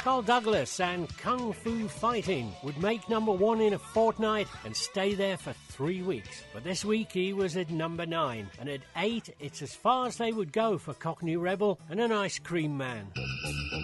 Carl Douglas and Kung Fu Fighting would make number 1 in a fortnight and stay there for 3 weeks. But this week he was at number 9, and at 8 it's as far as they would go for Cockney Rebel and an Ice Cream Man.